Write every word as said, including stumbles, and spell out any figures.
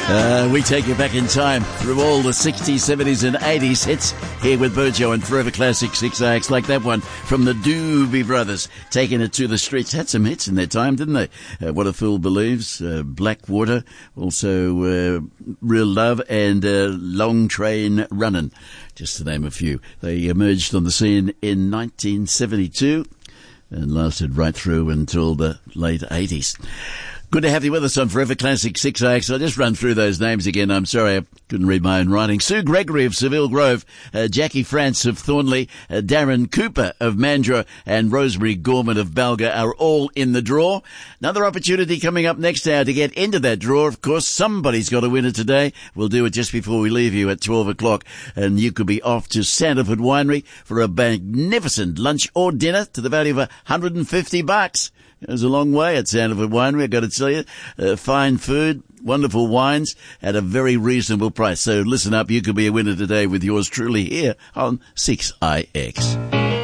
Uh, we take you back in time through all the sixties, seventies and eighties hits here with Bojo and Forever Classic six A X, like that one from the Doobie Brothers, taking it to the streets. Had some hits in their time, didn't they? Uh, What a Fool Believes, uh, Blackwater, also uh, Real Love and uh, Long Train Runnin', just to name a few. They emerged on the scene in nineteen seventy-two and lasted right through until the late eighties. Good to have you with us on Forever Classic six A X. I'll just run through those names again. I'm sorry I couldn't read my own writing. Sue Gregory of Seville Grove, uh, Jackie France of Thornley, uh, Darren Cooper of Mandurah, and Rosemary Gorman of Balga are all in the draw. Another opportunity coming up next hour to get into that draw. Of course, somebody's got to win it today. We'll do it just before we leave you at twelve o'clock, and you could be off to Sandalford Winery for a magnificent lunch or dinner to the value of one hundred fifty bucks. It was a long way at Sandalford Winery, I've got to tell you. Uh, fine food, wonderful wines at a very reasonable price. So listen up, you could be a winner today with yours truly here on six I X.